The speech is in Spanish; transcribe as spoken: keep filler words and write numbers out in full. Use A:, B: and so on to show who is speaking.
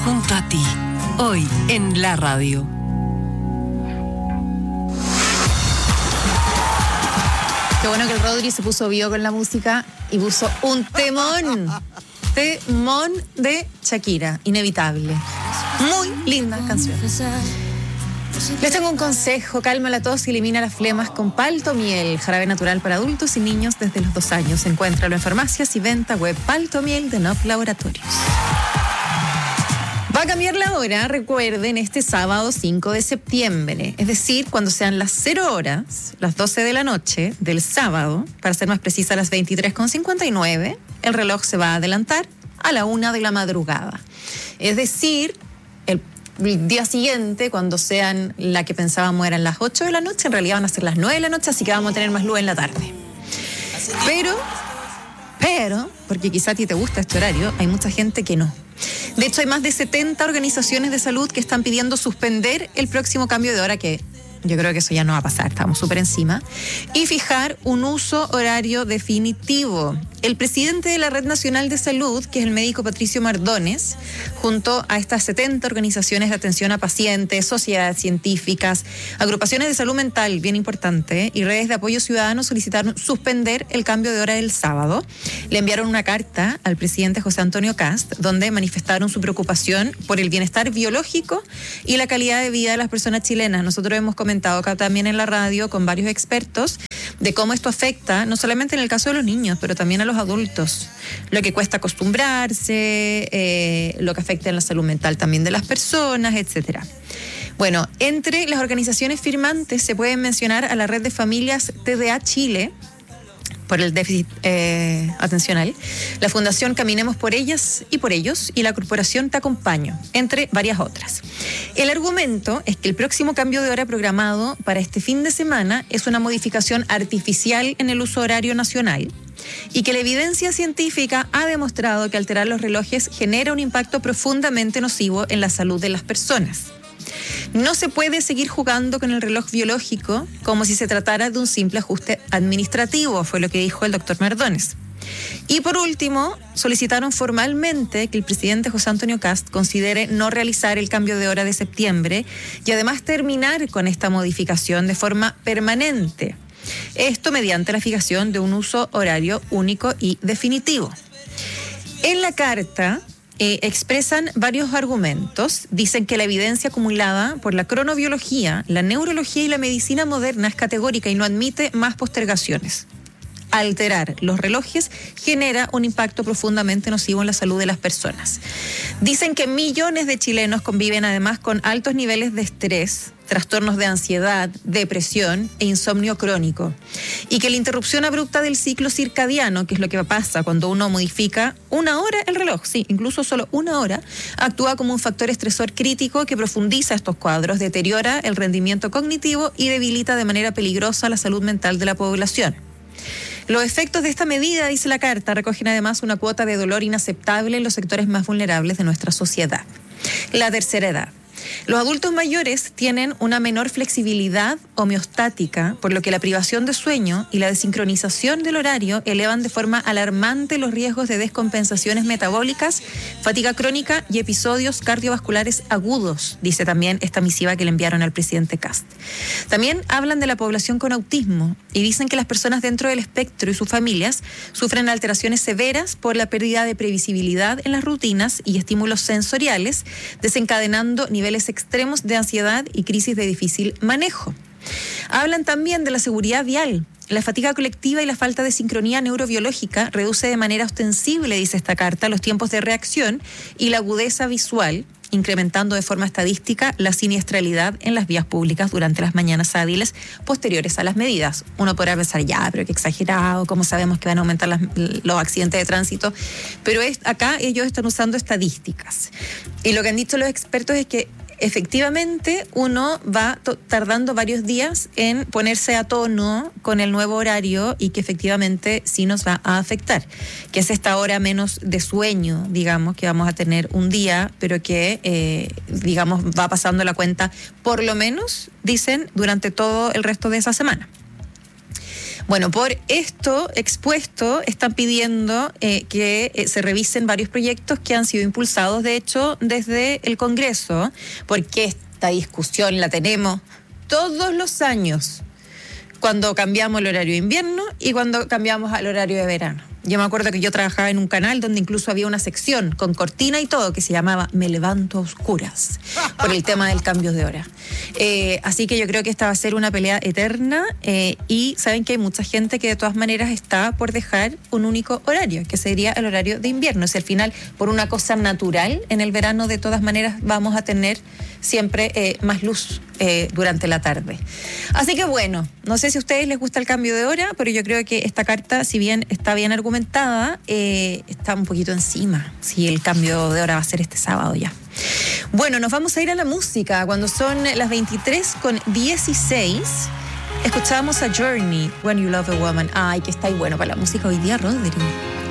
A: junto a ti, hoy en la radio.
B: Qué bueno que el Rodri se puso vivo con la música y puso un temón. Temón de Shakira, inevitable. Muy linda canción. Les tengo un consejo: calma la tos y elimina las flemas con Paltomiel, jarabe natural para adultos y niños desde los dos años. Encuéntralo en farmacias y venta web. Paltomiel de Nov Laboratorios. Va a cambiar la hora, recuerden, este sábado cinco de septiembre. Es decir, cuando sean las cero horas, las doce de la noche del sábado, para ser más precisa, las veintitrés con cincuenta y nueve, el reloj se va a adelantar a la una de la madrugada. Es decir, el El día siguiente, cuando sean la que pensábamos eran las ocho de la noche, en realidad van a ser las nueve de la noche, así que vamos a tener más luz en la tarde. Pero, pero, porque quizá a ti te gusta este horario, hay mucha gente que no. De hecho, hay más de setenta organizaciones de salud que están pidiendo suspender el próximo cambio de hora, que yo creo que eso ya no va a pasar, estamos súper encima, y fijar un uso horario definitivo. El presidente de la Red Nacional de Salud, que es el médico Patricio Mardones, junto a estas setenta organizaciones de atención a pacientes, sociedades científicas, agrupaciones de salud mental, bien importante, y redes de apoyo ciudadano, solicitaron suspender el cambio de hora del sábado. Le enviaron una carta al presidente José Antonio Kast, donde manifestaron su preocupación por el bienestar biológico y la calidad de vida de las personas chilenas. Nosotros hemos comentado acá también en la radio con varios expertos de cómo esto afecta, no solamente en el caso de los niños, pero también a los adultos. Lo que cuesta acostumbrarse, eh, lo que afecta en la salud mental también de las personas, etcétera. Bueno, entre las organizaciones firmantes se pueden mencionar a la Red de Familias T D A Chile, por el déficit eh, atencional, la Fundación Caminemos por Ellas y por Ellos y la Corporación Te Acompaño, entre varias otras. El argumento es que el próximo cambio de hora programado para este fin de semana es una modificación artificial en el uso horario nacional y que la evidencia científica ha demostrado que alterar los relojes genera un impacto profundamente nocivo en la salud de las personas. No se puede seguir jugando con el reloj biológico como si se tratara de un simple ajuste administrativo, fue lo que dijo el doctor Mardones. Y por último, solicitaron formalmente que el presidente José Antonio Kast considere no realizar el cambio de hora de septiembre y además terminar con esta modificación de forma permanente. Esto mediante la fijación de un uso horario único y definitivo. En la carta Eh, expresan varios argumentos. Dicen que la evidencia acumulada por la cronobiología, la neurología y la medicina moderna es categórica y no admite más postergaciones. Alterar los relojes genera un impacto profundamente nocivo en la salud de las personas. Dicen que millones de chilenos conviven además con altos niveles de estrés, trastornos de ansiedad, depresión e insomnio crónico. Y que la interrupción abrupta del ciclo circadiano, que es lo que pasa cuando uno modifica una hora el reloj, sí, incluso solo una hora, actúa como un factor estresor crítico que profundiza estos cuadros, deteriora el rendimiento cognitivo y debilita de manera peligrosa la salud mental de la población. Los efectos de esta medida, dice la carta, recogen además una cuota de dolor inaceptable en los sectores más vulnerables de nuestra sociedad. La tercera edad. Los adultos mayores tienen una menor flexibilidad homeostática, por lo que la privación de sueño y la desincronización del horario elevan de forma alarmante los riesgos de descompensaciones metabólicas, fatiga crónica y episodios cardiovasculares agudos, dice también esta misiva que le enviaron al presidente Kast. También hablan de la población con autismo y dicen que las personas dentro del espectro y sus familias sufren alteraciones severas por la pérdida de previsibilidad en las rutinas y estímulos sensoriales, desencadenando niveles extremos de ansiedad y crisis de difícil manejo. Hablan también de la seguridad vial. La fatiga colectiva y la falta de sincronía neurobiológica reduce de manera ostensible, dice esta carta, los tiempos de reacción y la agudeza visual, incrementando de forma estadística la siniestralidad en las vías públicas durante las mañanas hábiles posteriores a las medidas. Uno podrá pensar, ya, pero qué exagerado, ¿cómo sabemos que van a aumentar las, los accidentes de tránsito? Pero es, acá ellos están usando estadísticas. Y lo que han dicho los expertos es que efectivamente uno va to- tardando varios días en ponerse a tono con el nuevo horario y que efectivamente sí nos va a afectar, que es esta hora menos de sueño, digamos, que vamos a tener un día, pero que, eh, digamos, va pasando la cuenta, por lo menos, dicen, durante todo el resto de esa semana. Bueno, por esto expuesto están pidiendo eh, que eh, se revisen varios proyectos que han sido impulsados, de hecho, desde el Congreso, porque esta discusión la tenemos todos los años, cuando cambiamos el horario de invierno y cuando cambiamos al horario de verano. Yo me acuerdo que yo trabajaba en un canal donde incluso había una sección con cortina y todo que se llamaba Me levanto a oscuras por el tema del cambio de hora. Eh, así que yo creo que esta va a ser una pelea eterna eh, y saben que hay mucha gente que de todas maneras está por dejar un único horario, que sería el horario de invierno. O sea, al final, por una cosa natural, en el verano de todas maneras vamos a tener siempre eh, más luz eh, durante la tarde. Así que bueno, no sé si a ustedes les gusta el cambio de hora, pero yo creo que esta carta, si bien está bien argumentada, Eh, está un poquito encima. Si el cambio de hora va a ser este sábado ya. Bueno, nos vamos a ir a la música. Cuando son las veintitrés con dieciséis, escuchamos a Journey, When You Love a Woman. Ay, que está ahí bueno para la música hoy día, Rodri.